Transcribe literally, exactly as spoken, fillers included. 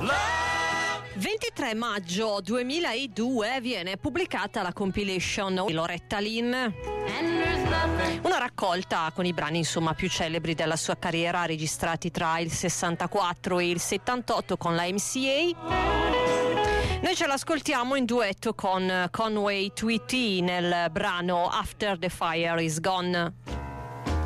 ventitré maggio duemiladue viene pubblicata la compilation Loretta Lynn, una raccolta con i brani insomma più celebri della sua carriera, registrati tra il sessantaquattro e il settantotto con la M C A. Noi ce l'ascoltiamo in duetto con Conway Twitty nel brano After the Fire is Gone.